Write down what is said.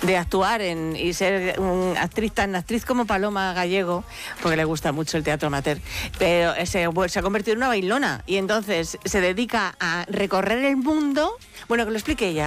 de actuar y ser tan actriz como Paloma Gallego, porque le gusta mucho el teatro amateur, pero se ha convertido en una bailona y entonces se dedica a recorrer el mundo. Bueno, que lo explique ella.